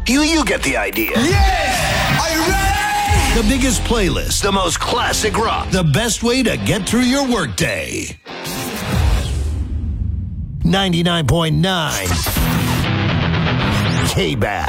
You get the idea. Yeah! Are you ready? The biggest playlist, the most classic rock, the best way to get through your workday. 99.9 K-Bass.